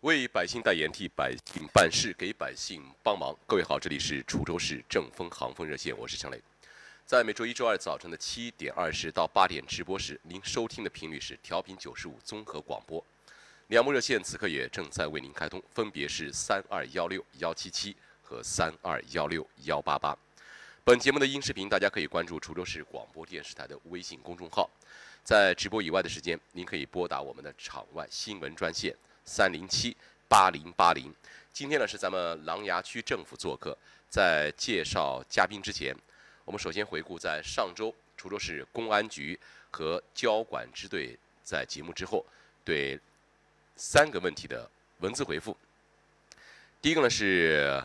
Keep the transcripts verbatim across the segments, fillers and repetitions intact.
为百姓代言，替百姓办事，给百姓帮忙。各位好，这里是滁州市正风航风热线，我是程磊。在每周一、周二早晨的七点二十到八点直播时，您收听的频率是调频九十五综合广播。两部热线此刻也正在为您开通，分别是三二幺六幺七七和三二幺六幺八八。本节目的音视频，大家可以关注滁州市广播电视台的微信公众号。在直播以外的时间，您可以拨打我们的场外新闻专线三零七八零八零。今天呢是咱们琅琊区政府做客，在介绍嘉宾之前，我们首先回顾在上周滁州市公安局和交管支队在节目之后对三个问题的文字回复。第一个呢是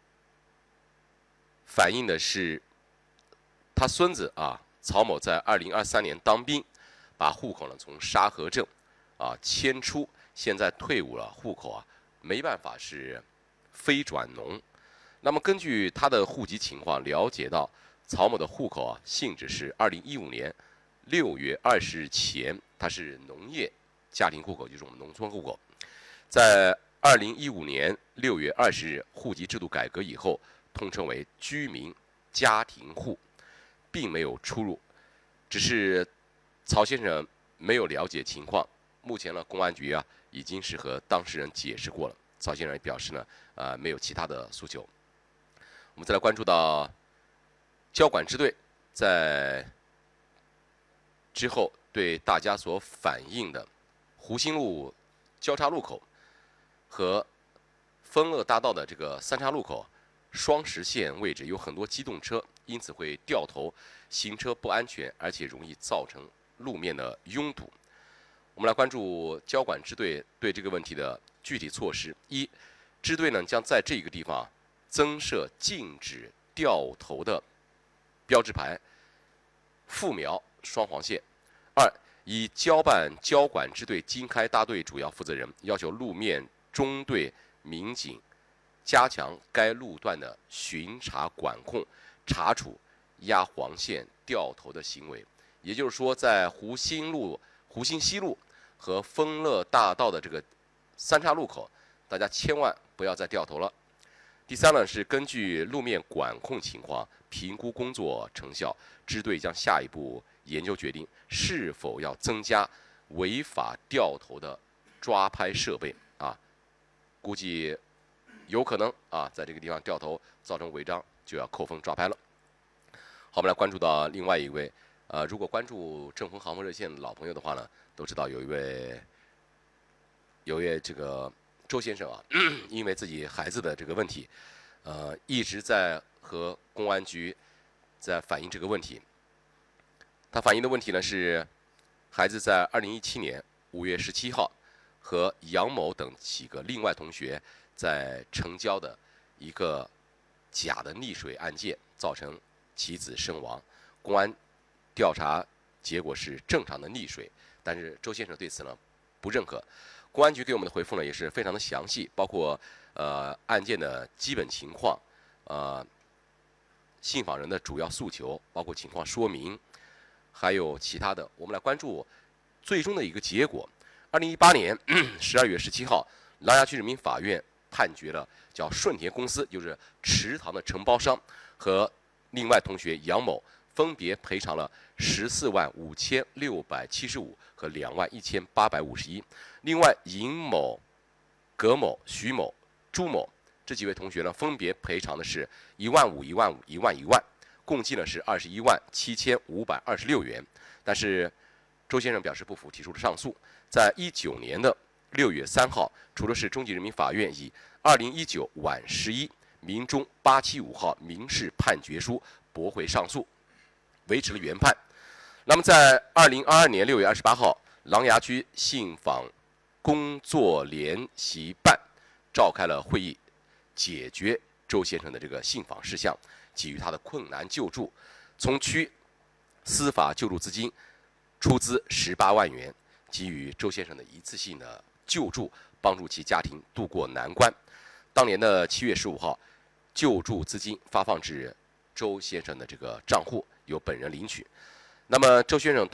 反映的是他孙子啊曹某在二零二三年当兵，把户口呢从沙河镇啊迁出，现在退伍了，户口啊没办法是非转农。那么根据他的户籍情况了解到，曹某的户口啊性质是二零一五年六月二十日前，他是农业家庭户口，就是我们农村户口。在二零一五年六月二十日户籍制度改革以后，通称为居民家庭户，并没有出入，只是曹先生没有了解情况。目前呢，公安局啊已经是和当事人解释过了，曹先生也表示呢，呃，没有其他的诉求。我们再来关注到交管支队在之后对大家所反映的湖心路交叉路口和丰乐大道的这个三岔路口双实线位置有很多机动车，因此会掉头，行车不安全，而且容易造成路面的拥堵。我们来关注交管支队对这个问题的具体措施。一，支队呢将在这个地方增设禁止掉头的标志牌，附描双黄线。二，以交办交管支队经开大队主要负责人要求路面中队民警加强该路段的巡查管控，查处压黄线掉头的行为。也就是说，在湖心路、湖心西路和丰乐大道的这个三岔路口，大家千万不要再掉头了。第三呢，是根据路面管控情况评估工作成效，支队将下一步研究决定是否要增加违法掉头的抓拍设备啊。估计有可能啊，在这个地方掉头造成违章，就要扣分抓拍了。好，我们来关注到另外一位，呃，如果关注正风航风热线的老朋友的话呢，都知道有一位，有一位这个周先生啊，因为自己孩子的这个问题，呃，一直在和公安局在反映这个问题。他反映的问题呢是，孩子在二零一七年五月十七号和杨某等几个另外同学在城郊的一个假的溺水案件，造成其子身亡。公安调查结果是正常的溺水，但是周先生对此呢不认可。公安局给我们的回复呢也是非常的详细，包括呃案件的基本情况，呃信访人的主要诉求，包括情况说明，还有其他的。我们来关注最终的一个结果。二零一八年十二月十七号，琅琊区人民法院判决了叫顺田公司，就是池塘的承包商和另外同学杨某分别赔偿了十四万五千六百七十五和两万一千八百五十一。另外，尹某、葛某、徐某、朱某这几位同学呢，分别赔偿的是一万五、一万五、一万、一万，共计呢是二十一万七千五百二十六元。但是周先生表示不服，提出了上诉。在一九年的六月三号，滁州市中级人民法院以二零一九晚十一民中八七五号民事判决书驳回上诉，维持了原判。那么在二零二二年六月二十八号，琅琊区信访工作联席办召开了会议，解决周先生的这个信访事项，给予他的困难救助，从区司法救助资金出资十八万元，给予周先生的一次性的救助，帮助其家庭渡过难关。当年的七月十五号，救助资金发放至周先生的这个账户，由本人领取。那么周先生